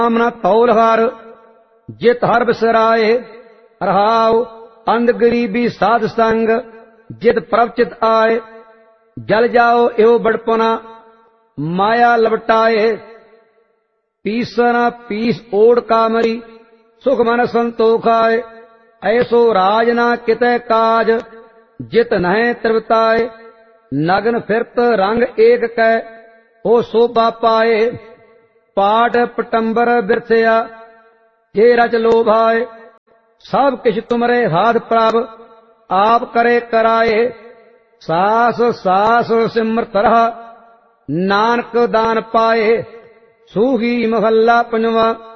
ਆਮਨਾ ਤੌਲ ਹਰ ਜਿਤ ਹਰ ਬਿਸਰਾਏ। ਰਹਾਉ ਅੰਧ ਗਰੀਬੀ ਸਾਧ ਸੰਗ ਜਿਤ ਪ੍ਰਭ ਚਿਤ ਆਏ। ਜਲ ਜਾਓ ਇਹੋ ਬੜਪਨਾ ਮਾਇਆ ਲਵਟਾਏ। ਪੀਸਨ ਪੀਸ ਓੜ ਕਾਮਰੀ ਸੁਖ ਮਨ ਸੰਤੋਖ ਆਏ। ਐਸੋ ਰਾਜ ਨਾ ਕਿਤੈ ਕਾਜ ਜਿਤ ਨਹਿ ਤ੍ਰਿਵਤਾਏ। ਨਗਨ ਫਿਰਤ ਰੰਗ ਏਕ ਕੈ ਹੋ ਸੋਭਾ ਪਾਏ। ਪਾਟ ਪਟੰਬਰ ਬਿਰਥਿਆ ਜੇ ਰਚ ਲੋਭਾਏ। ਸਭ ਕਿਛ ਤੁਮਰੇ ਹਾਥ ਪ੍ਰਭ ਆਪ ਕਰੇ ਕਰਾਏ। ਸਾਸ ਸਾਸ ਸਿਮਰਤ ਰਹਾ ਨਾਨਕ ਦਾਨ ਪਾਏ। ਸੂਹੀ ਮਹੱਲਾ ਪੰਜਵਾਂ।